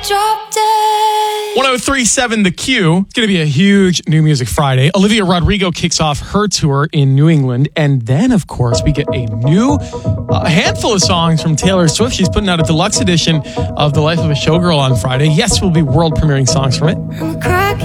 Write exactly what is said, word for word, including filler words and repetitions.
drop dead. one oh three point seven The Q. It's going to be a huge New Music Friday. Olivia Rodrigo kicks off her tour in New England. And then, of course, we get a new uh, handful of songs from Taylor Swift. She's putting out a deluxe edition of The Life of a Showgirl on Friday. Yes, we'll be world premiering songs from it. I'm a crack